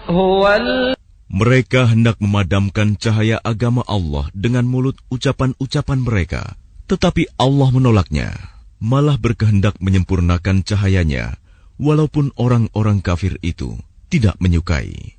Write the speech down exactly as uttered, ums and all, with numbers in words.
هو ال... Mereka hendak memadamkan cahaya agama Allah dengan mulut ucapan-ucapan mereka. Tetapi Allah menolaknya, malah berkehendak menyempurnakan cahayanya, walaupun orang-orang kafir itu tidak menyukai.